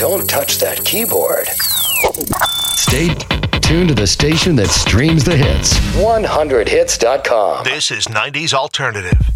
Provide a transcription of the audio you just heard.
Don't touch that keyboard. Stay tuned to the station that streams the hits. 100hits.com. This is 90s Alternative.